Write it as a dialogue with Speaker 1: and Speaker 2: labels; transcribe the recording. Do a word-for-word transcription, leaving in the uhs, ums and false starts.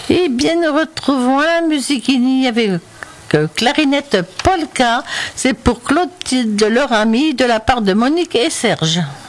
Speaker 1: Et bien, nous retrouvons la musique unie avec euh, clarinette polka. C'est pour Clotilde, leur amie, de la part de Monique et Serge.